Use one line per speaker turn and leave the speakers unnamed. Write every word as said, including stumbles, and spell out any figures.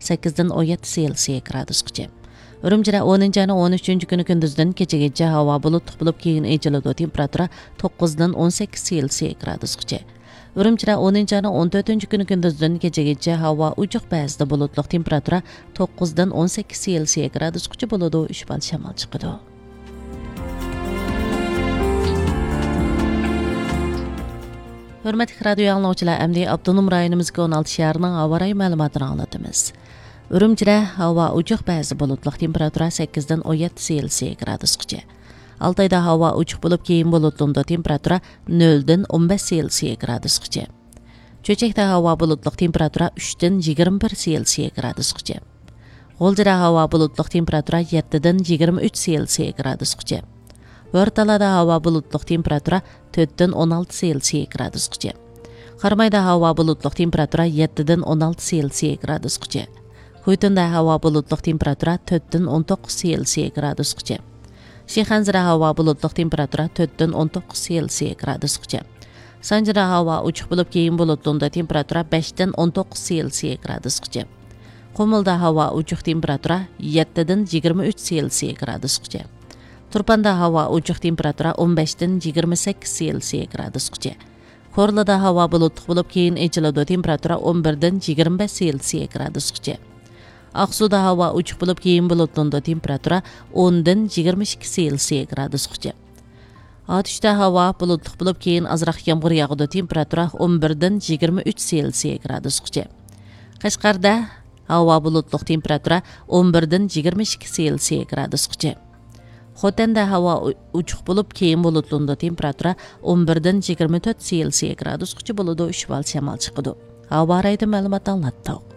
sakkizdan o'n yetti Selsiya gradusgacha. Urumchida o'ninchi ayning o'n uchinchi kuni kunduzdan kechagacha havo bulutli bo'lib keyin echiladi. Temperatura to'qqizdan o'n sakkiz Selsiya gradusgacha. Urumchida o'ninchi ayning o'n to'rtinchi kuni kunduzdan kechagacha havo ochiq ba'zida bulutli, temperatura to'qqizdan o'n sakkiz Selsiya gradusgacha bo'ladi. uch bal shamol chiqadi. Hörmətli radio yanılğıçılar, əmdi Abdunum rayonimizga o'n olti şəhərinin hava rayi məlumatını anlatımız. Urumchida havo ochiq ba'zi bulutli, temperatura sakkizdan o'n yetti Selsiya gradusgacha. Altayda havo ochiq bo'lib keyin bulutli, temperatura noldan o'n besh Selsiya gradusgacha. Cho'chakda havo bulutli, temperatura uchdan yigirma bir Selsiya gradusgacha. G'o'ljida havo bulutli, temperatura yettidan yigirma uch Selsiya gradusgacha. O'rtalada havo bulutli, temperatura to'rtdan o'n olti Selsiya gradusgacha. Qarmayda havo bulutli, temperatura yettidan o'n olti Selsiya gradusgacha. Xuytunda havo bulutli, temperatura to'rtdan o'n to'qqiz Selsiya gradusgacha. Shixanzada havo bulutli, temperatura to'rtdan o'n to'qqiz Selsiya gradusgacha. Sanjida havo ochiq bo'lib keyin bulutli, temperatura beshdan o'n to'qqiz Selsiya gradusgacha. Qumulda havo ochiq, temperatura yettidan yigirma uch Selsiya gradusgacha. Turpanda havo ochiq, temperatura o'n beshdan yigirma sakkiz Selsiya gradusgacha. Korlada havo bulutli bo'lib keyin echiladi, temperatura o'n birdan yigirma besh Selsiya gradusgacha. Aqsuda havo ochiq bo'lib keyin bulutli, temperatura o'ndan yigirma ikki Selsiya gradusgacha. Otishda havo bulutli bo'lib keyin azroq yomg'ir yog'adi, temperatura o'n birdan yigirma uch Selsiya gradusgacha. Qashqarda havo bulutli, temperatura o'n birdan yigirma ikki Selsiya gradusgacha. Xotanda havo ochiq bo'lib keyin bulutli, temperatura o'n birdan yigirma to'rt Selsiya gradusgacha bo'ladi. uch bal shamol chiqadi. Havo rayida ma'lumot anlatdik.